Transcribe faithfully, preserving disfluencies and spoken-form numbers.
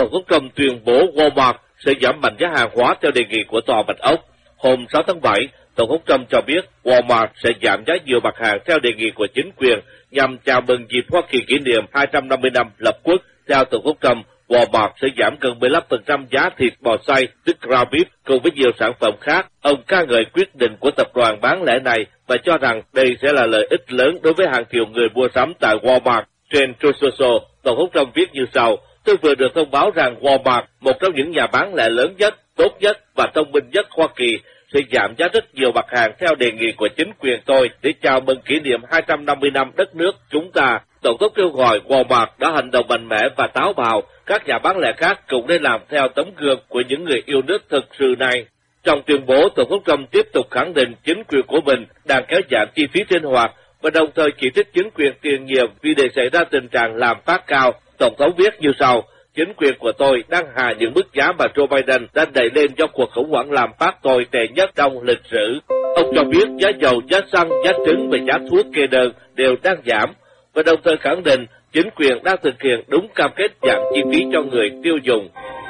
Tổng thống Trump tuyên bố Walmart sẽ giảm mạnh giá hàng hóa theo đề nghị của Tòa Bạch Ốc. Hôm sáu tháng bảy, Tổng thống Trump cho biết Walmart sẽ giảm giá nhiều mặt hàng theo đề nghị của chính quyền nhằm chào mừng dịp Hoa Kỳ kỷ niệm hai trăm năm mươi năm lập quốc. Theo Tổng thống Trump, Walmart sẽ giảm gần mười lăm phần trăm giá thịt bò xay, tức ground beef, cùng với nhiều sản phẩm khác. Ông ca ngợi quyết định của tập đoàn bán lẻ này và cho rằng đây sẽ là lợi ích lớn đối với hàng triệu người mua sắm tại Walmart. Trên Truth Social, Tổng thống Trump viết như sau: Tôi vừa được thông báo rằng Walmart, một trong những nhà bán lẻ lớn nhất, tốt nhất và thông minh nhất Hoa Kỳ, sẽ giảm giá rất nhiều mặt hàng theo đề nghị của chính quyền tôi để chào mừng kỷ niệm hai trăm năm mươi năm đất nước chúng ta. Tổng thống kêu gọi Walmart đã hành động mạnh mẽ và táo bạo, các nhà bán lẻ khác cũng nên làm theo tấm gương của những người yêu nước thực sự này. Trong tuyên bố, Tổng thống Trump tiếp tục khẳng định chính quyền của mình đang kéo giảm chi phí sinh hoạt và đồng thời chỉ trích chính quyền tiền nhiệm vì để xảy ra tình trạng lạm phát cao. Tổng thống viết như sau: Chính quyền của tôi đang hạ những mức giá mà Joe Biden đã đẩy lên do cuộc khủng hoảng lạm phát tồi tệ nhất trong lịch sử. Ông cho biết giá dầu, giá xăng, giá trứng và giá thuốc kê đơn đều đang giảm, và đồng thời khẳng định chính quyền đang thực hiện đúng cam kết giảm chi phí cho người tiêu dùng.